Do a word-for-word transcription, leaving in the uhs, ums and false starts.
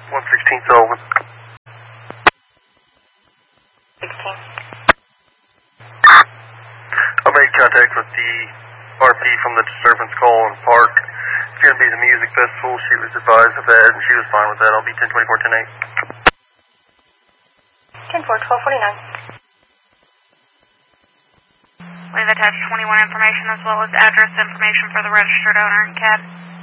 one sixteen Sullivan. sixteen. I made contact with the R P from the disturbance call in the park. It's going to be the music festival. She was advised of that, and she was fine with that. I'll be ten twenty-four ten eight. ten four, twelve forty-nine. We've attached twenty-one information as well as address information for the registered owner and cab.